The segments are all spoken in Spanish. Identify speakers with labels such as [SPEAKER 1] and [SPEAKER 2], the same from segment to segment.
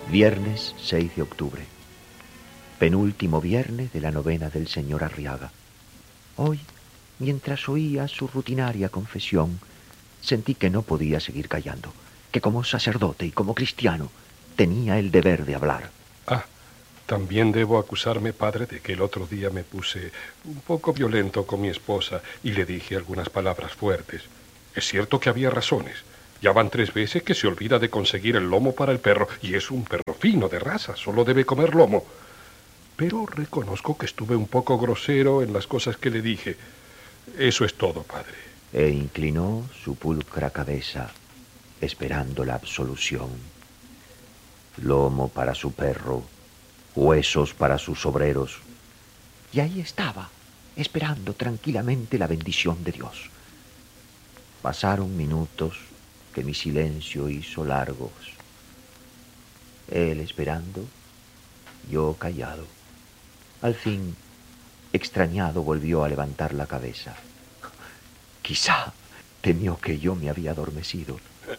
[SPEAKER 1] Viernes 6 de octubre. Penúltimo viernes de la novena del señor Arriaga. Hoy, mientras oía su rutinaria confesión, sentí que no podía seguir callando, que como sacerdote y como cristiano tenía el deber de hablar.
[SPEAKER 2] También debo acusarme, padre, de que el otro día me puse un poco violento con mi esposa y le dije algunas palabras fuertes. Es cierto que había razones. Ya van 3 veces que se olvida de conseguir el lomo para el perro, y es un perro fino de raza, solo debe comer lomo. Pero reconozco que estuve un poco grosero en las cosas que le dije. Eso es todo, padre.
[SPEAKER 1] E inclinó su pulcra cabeza, esperando la absolución. Lomo para su perro, huesos para sus obreros. Y ahí estaba, esperando tranquilamente la bendición de Dios. Pasaron minutos que mi silencio hizo largos. Él esperando, yo callado. Al fin, extrañado, volvió a levantar la cabeza. Quizá temió que yo me había adormecido.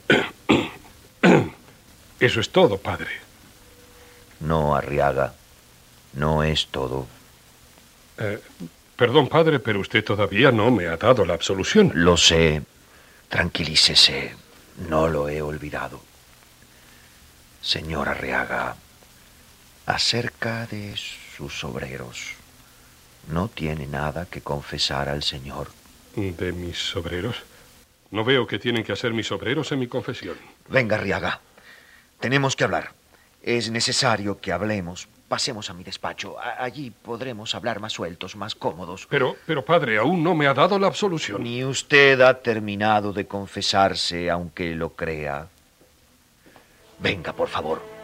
[SPEAKER 2] Eso es todo, padre.
[SPEAKER 1] No, Arriaga, no es todo.
[SPEAKER 2] Perdón, padre, pero usted todavía no me ha dado la absolución.
[SPEAKER 1] Lo sé. Tranquilícese. No lo he olvidado. Señor Arriaga, acerca de sus obreros, no tiene nada que confesar al Señor.
[SPEAKER 2] ¿De mis obreros? No veo que tienen que hacer mis obreros en mi confesión.
[SPEAKER 1] Venga, Arriaga. Tenemos que hablar. Es necesario que hablemos. Pasemos a mi despacho. Allí podremos hablar más sueltos, más cómodos.
[SPEAKER 2] Pero, padre, aún no me ha dado la absolución.
[SPEAKER 1] Ni usted ha terminado de confesarse, aunque lo crea. Venga, por favor.